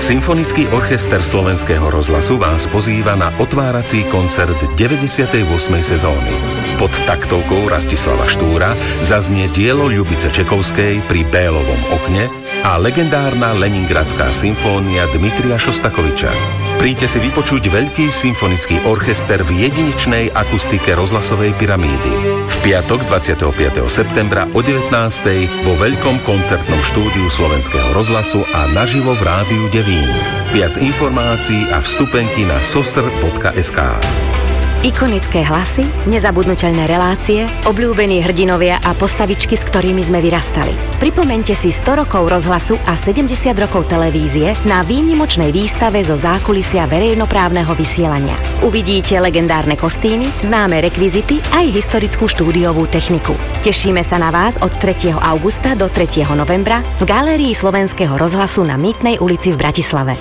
Symfonický orchester Slovenského rozhlasu vás pozýva na otvárací koncert 98. sezóny. Pod taktovkou Rastislava Štúra zaznie dielo Ľubice Čekovskej Pri Bélovom okne a legendárna Leningradská symfónia Dmitrija Šostakoviča. Príďte si vypočuť veľký symfonický orchester v jedinečnej akustike rozhlasovej pyramídy. V piatok 25. septembra o 19. vo veľkom koncertnom štúdiu Slovenského rozhlasu a naživo v Rádiu Devín. Viac informácií a vstupenky na sosr.sk. Ikonické hlasy, nezabudnuteľné relácie, obľúbení hrdinovia a postavičky, s ktorými sme vyrastali. Pripomeňte si 100 rokov rozhlasu a 70 rokov televízie na výnimočnej výstave zo zákulisia verejnoprávneho vysielania. Uvidíte legendárne kostýmy, známe rekvizity aj historickú štúdiovú techniku. Tešíme sa na vás od 3. augusta do 3. novembra v Galérii Slovenského rozhlasu na Mýtnej ulici v Bratislave.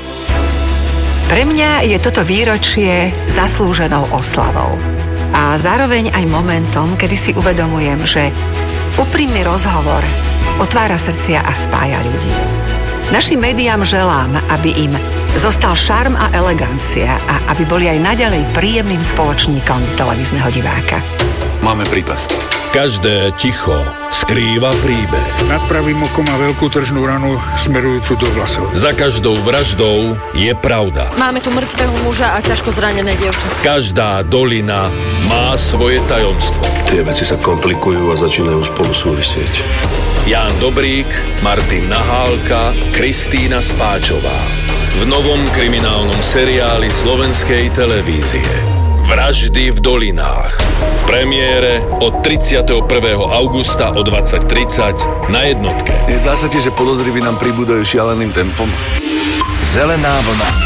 Pre mňa je toto výročie zaslúženou oslavou a zároveň aj momentom, kedy si uvedomujem, že úprimný rozhovor otvára srdcia a spája ľudí. Našim médiám želám, aby im zostal šarm a elegancia a aby boli aj naďalej príjemným spoločníkom televízneho diváka. Máme prípad. Každé ticho skrýva príbeh. Nad pravým okom má veľkú tržnú ranu smerujúcu do vlasov. Za každou vraždou je pravda. Máme tu mŕtvého muža a ťažko zranené dievča. Každá dolina má svoje tajomstvo. Tie veci sa komplikujú a začínajú spolu súvisieť. Ján Dobrík, Martin Nahálka, Kristína Spáčová. V novom kriminálnom seriáli slovenskej televízie. Vraždy v dolinách. V premiére od 31. augusta o 20:30 na Jednotke. Nezdá sa ti, že podozriví nám pribúdajú šialeným tempom? Zelená vlna.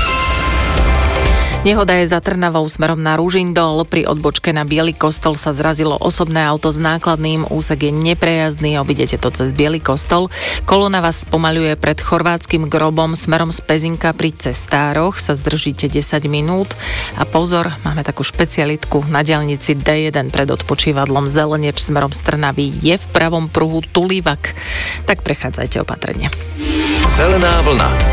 Nehoda je za Trnavou smerom na Ružindol. Pri odbočke na Biely kostol sa zrazilo osobné auto s nákladným. Úsek je neprejazdný, obidete to cez Biely kostol. Kolona vás spomaľuje pred chorvátskym grobom smerom z Pezinka pri Cestároch. Sa zdržíte 10 minút. A pozor, máme takú špecialitku na diaľnici D1 pred odpočívadlom Zeleneč smerom z Trnavy. Je v pravom pruhu tulivak. Tak prechádzajte opatrne. Zelená vlna.